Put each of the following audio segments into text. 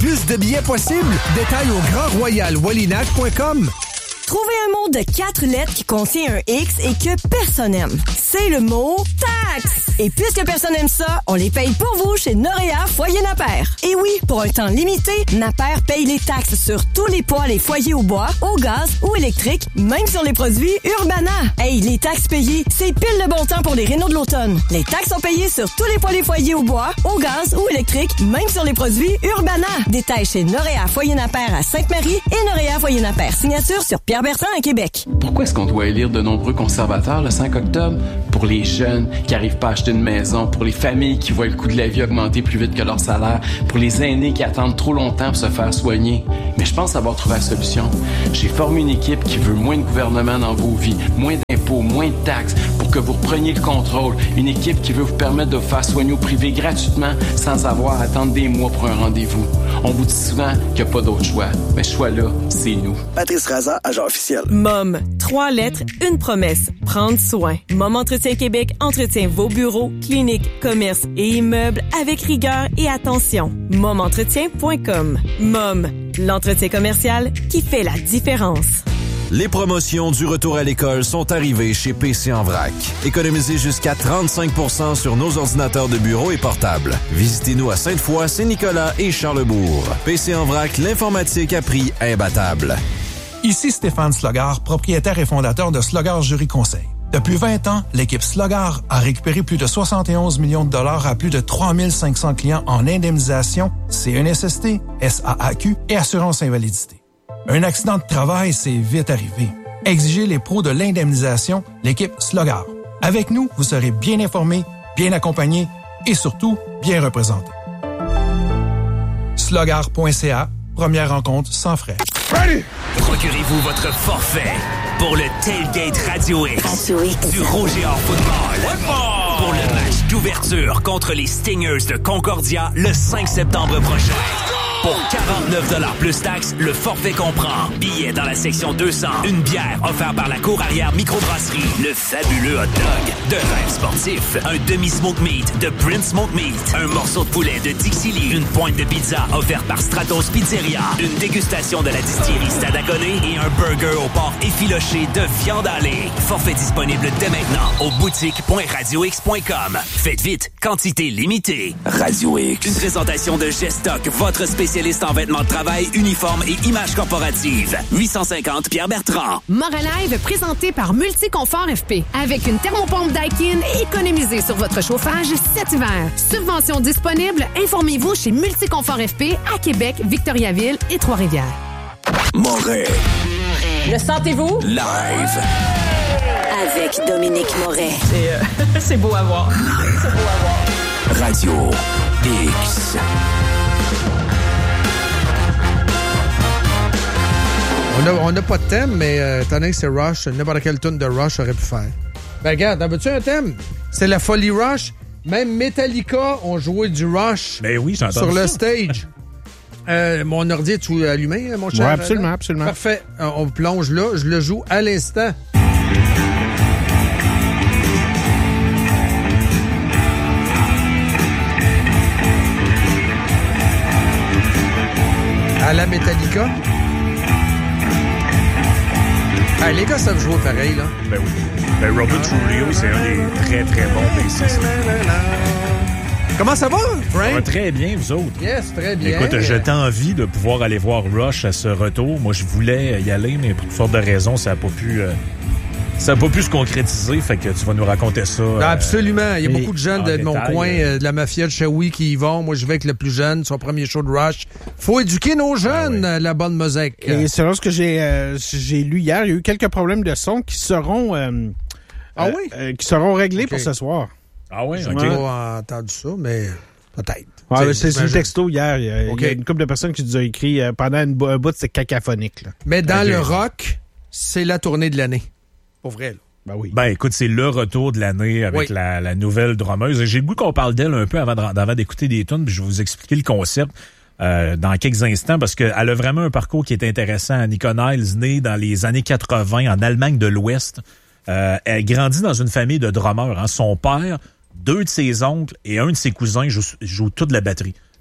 plus de billets possibles. Détails au grandroyalwalinac.com. Trouvez un mot de 4 lettres qui contient un X et que personne n'aime. C'est le mot taxe. Et puisque personne n'aime ça, on les paye pour vous chez Noréa Foyer Napper. Et oui, pour un temps limité, Napper paye les taxes sur tous les poêles et foyers au bois, au gaz ou électrique, même sur les produits Urbana. Hey, les taxes payées, c'est pile le bon temps pour les rénaux de l'automne. Les taxes sont payées sur tous les poêles et foyers au bois, au gaz ou électrique, même sur les produits Urbana. Détails chez Noréa Foyer Napper à Sainte-Marie et Noréa Foyer Napper. Signature sur Pierre Bertrand à Québec. Pourquoi est-ce qu'on doit élire de nombreux conservateurs le 5 octobre? Pour les jeunes qui n'arrivent pas à acheter une maison, pour les familles qui voient le coût de la vie augmenter plus vite que leur salaire, pour les aînés qui attendent trop longtemps pour se faire soigner. Mais je pense avoir trouvé la solution. J'ai formé une équipe qui veut moins de gouvernement dans vos vies, moins d'impôts, moins de taxes, pour que vous repreniez le contrôle. Une équipe qui veut vous permettre de vous faire soigner au privé gratuitement sans avoir à attendre des mois pour un rendez-vous. On vous dit souvent qu'il n'y a pas d'autre choix. Mais ce choix-là, c'est nous. Patrice Raza, agent officiel. MOM. 3 lettres, une promesse. Prendre soin. MOM Entretien Québec entretient vos bureaux, cliniques, commerces et immeubles avec rigueur et attention. MOMentretien.com. MOM. L'entretien commercial qui fait la différence. Les promotions du retour à l'école sont arrivées chez PC en vrac. Économisez jusqu'à 35% sur nos ordinateurs de bureau et portables. Visitez-nous à Sainte-Foy, Saint-Nicolas et Charlesbourg. PC en vrac, l'informatique à prix imbattable. Ici Stéphane Slogar, propriétaire et fondateur de Slogar Jury Conseil. Depuis 20 ans, l'équipe Slogar a récupéré plus de 71 millions de dollars à plus de 3500 clients en indemnisation, CNSST, SAAQ et assurance invalidité. Un accident de travail, c'est vite arrivé. Exigez les pros de l'indemnisation, l'équipe Slogar. Avec nous, vous serez bien informé, bien accompagné et surtout, bien représenté. Slogar.ca, première rencontre sans frais. Ready? Procurez-vous votre forfait pour le Tailgate Radio X du Rouge et Or Football. Pour le match d'ouverture contre les Stingers de Concordia le 5 septembre prochain. Pour 49$ plus taxes, le forfait comprend billets dans la section 200, une bière offerte par la cour arrière microbrasserie, le fabuleux hot dog de Rêve Sportif, un demi-smoke meat de Prince Smoke Meat, un morceau de poulet de Dixie Lee, une pointe de pizza offerte par Stratos Pizzeria, une dégustation de la distillerie Stadagoné et un burger au porc effiloché de viande hachée. Forfait disponible dès maintenant au boutique.radiox.com. Faites vite, quantité limitée. Radio X. Une présentation de Gestock, votre spécialiste en vêtements de travail, uniformes et images corporatives. 850 Pierre Bertrand. Moralive présenté par Multiconfort FP. Avec une thermopompe Daikin, économisez sur votre chauffage cet hiver. Subvention disponible, informez-vous chez Multiconfort FP à Québec, Victoriaville et Trois-Rivières. Moret. Le sentez-vous? Live. Avec Dominique Moret. C'est beau à voir. C'est beau à voir. Radio X. On n'a pas de thème, mais étant donné que c'est Rush, n'importe quelle tune de Rush aurait pu faire. Ben regarde, en veux-tu un thème? C'est la folie Rush. Même Metallica ont joué du Rush sur le stage. Mon ordi est-tu allumé, mon cher? Oui, absolument, absolument. Parfait. On plonge là. Je le joue à l'instant. À la Metallica. Ah, les gars savent jouer pareil, là. Ben oui. Ben Robert Trujillo, c'est un des très, très bons bassistes. Comment ça va, Frank? Ça va très bien, vous autres. Yes, très bien. Écoute, j'étais envie de pouvoir aller voir Rush à ce retour. Moi, je voulais y aller, mais pour toutes sortes de raisons, ça n'a pas pu se concrétiser. Fait que tu vas nous raconter ça. Absolument. Il y a beaucoup de jeunes de mon coin, de la mafia de Shawi qui y vont. Moi, je vais avec le plus jeune, son premier show de Rush. Faut éduquer nos jeunes, la bonne mosaïque. Et selon ce que j'ai lu hier, il y a eu quelques problèmes de son qui seront qui seront réglés pour ce soir. Ah oui, OK. OK. J'ai pas entendu ça, mais peut-être. Ouais, c'est un texto hier. Il y a une couple de personnes qui nous ont écrit pendant un bout, c'est cacophonique. Là. Mais dans le rock, c'est la tournée de l'année. Pour vrai, là. Ben oui. Ben écoute, c'est le retour de l'année avec la nouvelle drummeuse. J'ai le goût qu'on parle d'elle un peu avant d'écouter des tunes, puis je vais vous expliquer le concept dans quelques instants, parce qu'elle a vraiment un parcours qui est intéressant. Nico Niles, née dans les années 80 en Allemagne de l'Ouest. Elle grandit dans une famille de drummers. Hein. Son père, 2 de ses oncles et un de ses cousins jouent toute la batterie.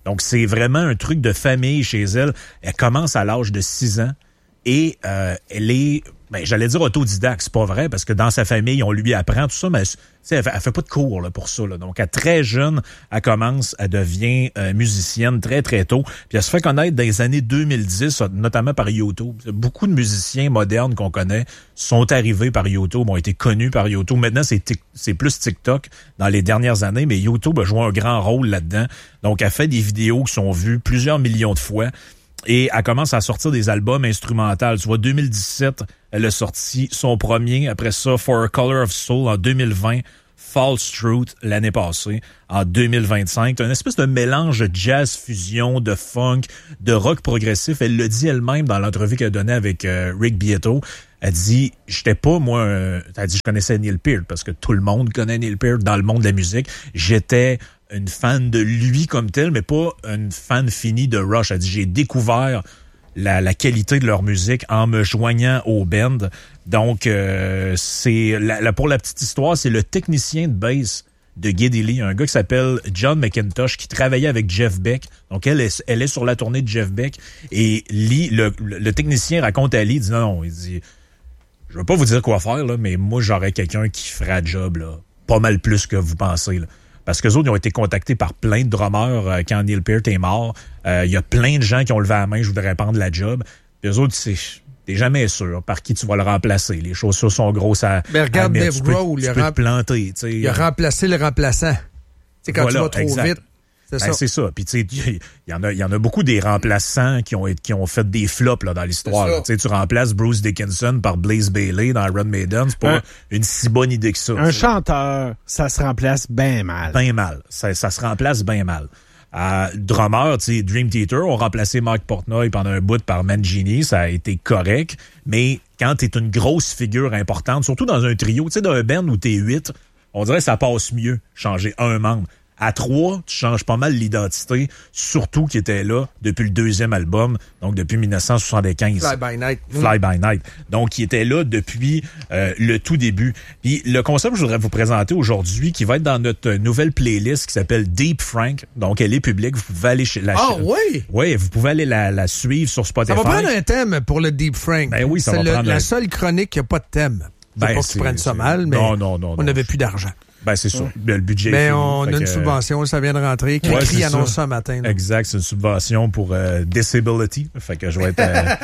Donc, c'est vraiment un truc de famille chez elle. Elle commence à l'âge de 6 ans et elle est, j'allais dire autodidacte, c'est pas vrai, parce que dans sa famille, on lui apprend tout ça, mais elle fait pas de cours là, pour ça. Là. Donc, à très jeune, elle devient musicienne très, très tôt. Puis elle se fait connaître dans les années 2010, notamment par YouTube. Beaucoup de musiciens modernes qu'on connaît sont arrivés par YouTube, ont été connus par YouTube. Maintenant, c'est plus TikTok dans les dernières années, mais YouTube a joué un grand rôle là-dedans. Donc, elle fait des vidéos qui sont vues plusieurs millions de fois. Et elle commence à sortir des albums instrumentaux. Tu vois, 2017, elle a sorti son premier. Après ça, For a Color of Soul en 2020. False Truth l'année passée, en 2025. C'est une espèce de mélange de jazz fusion, de funk, de rock progressif. Elle le dit elle-même dans l'entrevue qu'elle a donnée avec Rick Beato. Elle dit, j'étais pas, moi, elle dit, je connaissais Neil Peart, parce que tout le monde connaît Neil Peart dans le monde de la musique. J'étais une fan de lui comme tel, mais pas une fan finie de Rush. Elle dit, j'ai découvert la qualité de leur musique en me joignant au band. Donc, c'est pour la petite histoire, c'est le technicien de bass de Geddy Lee, un gars qui s'appelle John McIntosh, qui travaillait avec Jeff Beck. Donc, elle est sur la tournée de Jeff Beck. Et Lee, le technicien raconte à Lee, il dit non, il dit, je veux pas vous dire quoi faire, là, mais moi, j'aurais quelqu'un qui fera le job, là, pas mal plus que vous pensez, là. Parce qu'eux autres, ils ont été contactés par plein de drummers quand Neil Peart est mort. Il y a plein de gens qui ont levé la main, je voudrais prendre la job. Puis eux autres, t'es jamais sûr par qui tu vas le remplacer. Les chaussures sont grosses à regarde Dave Grohl, tu peux te planter. Il a remplacé le remplaçant. T'sais, quand tu vas trop vite. C'est ça. Puis tu sais, il y en a beaucoup des remplaçants qui ont fait des flops là, dans l'histoire. Tu remplaces Bruce Dickinson par Blaze Bayley dans Iron Maiden, c'est pas une si bonne idée que ça. Un chanteur, ça se remplace bien mal. Bien mal. Ça se remplace bien mal. Drummer, tu sais, Dream Theater ont remplacé Mike Portnoy pendant un bout par Mangini, ça a été correct. Mais quand t'es une grosse figure importante, surtout dans un trio, tu sais, dans un band où t'es 8, on dirait que ça passe mieux changer un membre. À 3, tu changes pas mal l'identité, surtout qui était là depuis le deuxième album, donc depuis 1975. Fly by Night. Fly by Night. Donc, il était là depuis le tout début. Puis, le concept que je voudrais vous présenter aujourd'hui, qui va être dans notre nouvelle playlist qui s'appelle Deep Frank. Donc, elle est publique. Vous pouvez aller chez la... Ah oui? Oui, vous pouvez aller la suivre sur Spotify. Ça va prendre un thème pour le Deep Frank. Ben oui, ça va prendre la seule chronique qui n'a pas de thème. C'est pas que tu prennes ça mal, mais on n'avait plus d'argent. Ben, c'est ça. Le budget. Mais on a une subvention, ça vient de rentrer. Cricri annonce ça matin. Là. Exact, c'est une subvention pour disability. Fait que je vais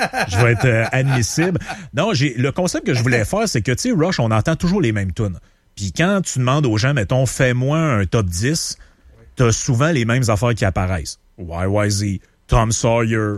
être admissible. Non, le concept que je voulais faire, c'est que, tu sais, Rush, on entend toujours les mêmes tunes. Puis quand tu demandes aux gens, mettons, fais-moi un top 10, t'as souvent les mêmes affaires qui apparaissent. YYZ, Tom Sawyer,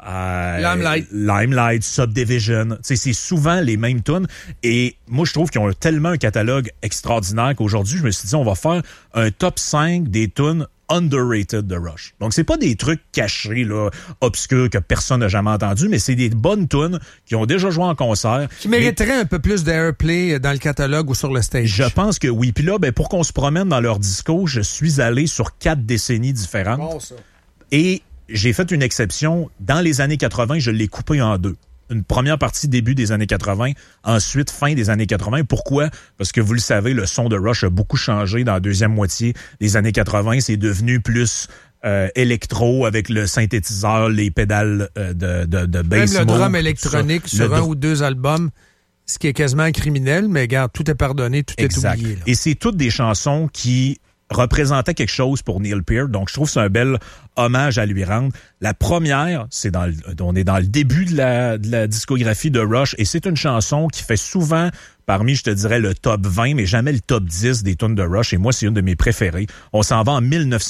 Limelight, Subdivision. C'est souvent les mêmes tunes. Et moi, je trouve qu'ils ont tellement un catalogue extraordinaire qu'aujourd'hui, je me suis dit, on va faire un top 5 des tunes underrated de Rush. Donc, c'est pas des trucs cachés, là, obscurs, que personne n'a jamais entendu, mais c'est des bonnes tunes qui ont déjà joué en concert. Qui mériteraient un peu plus d'airplay dans le catalogue ou sur le stage. Je pense que oui. Puis là, pour qu'on se promène dans leur disco, je suis allé sur 4 décennies différentes. Bon, ça. Et j'ai fait une exception. Dans les années 80, je l'ai coupé en 2. Une première partie début des années 80, ensuite fin des années 80. Pourquoi? Parce que vous le savez, le son de Rush a beaucoup changé dans la deuxième moitié des années 80. C'est devenu plus électro avec le synthétiseur, les pédales de bass. Même le drum électronique sur un ou 2 albums, ce qui est quasiment criminel, mais regarde, tout est pardonné, tout est oublié. Là. Et c'est toutes des chansons qui représentait quelque chose pour Neil Peart. Donc, je trouve que c'est un bel hommage à lui rendre. La première, on est dans le début de la discographie de Rush et c'est une chanson qui fait souvent parmi, je te dirais, le top 20, mais jamais le top 10 des tunes de Rush. Et moi, c'est une de mes préférées. On s'en va en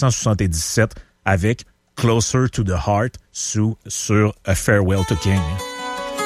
1977 avec Closer to the Heart sur A Farewell to King.